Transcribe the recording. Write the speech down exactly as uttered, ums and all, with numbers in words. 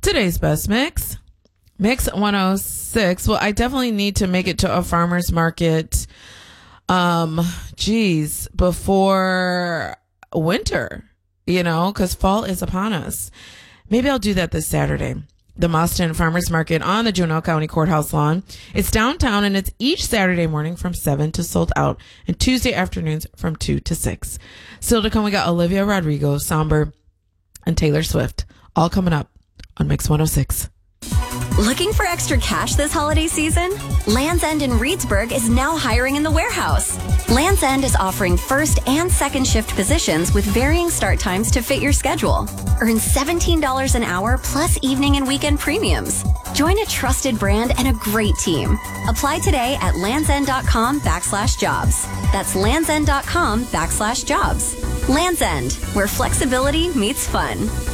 Today's best mix, Mix one oh six. Well, I definitely need to make it to a farmer's market, um, geez, before winter, you know, because fall is upon us. Maybe I'll do that this Saturday. The Mauston Farmers Market on the Juneau County Courthouse lawn. It's downtown, and it's each Saturday morning from seven to sold out, and Tuesday afternoons from two to six. Still to come, we got Olivia Rodrigo, Somber, and Taylor Swift, all coming up on Mix one oh six. Looking for extra cash this holiday season? Land's End in Reedsburg is now hiring in the warehouse. Land's End is offering first and second shift positions with varying start times to fit your schedule. Earn seventeen dollars an hour plus evening and weekend premiums. Join a trusted brand and a great team. Apply today at landsend.com backslash jobs. That's landsend.com backslash jobs. Land's End, where flexibility meets fun.